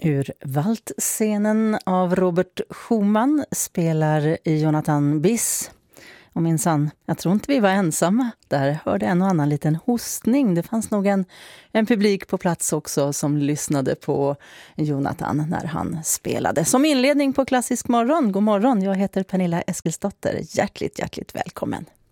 Ur Waldscenen av Robert Schumann spelar Jonathan Biss. Och minsann, jag tror inte vi var ensamma. Där hörde en och annan liten hostning. Det fanns nog en publik på plats också som lyssnade på Jonathan när han spelade. Som inledning på Klassisk morgon, god morgon, jag heter Pernilla Eskilsdotter. Hjärtligt välkommen.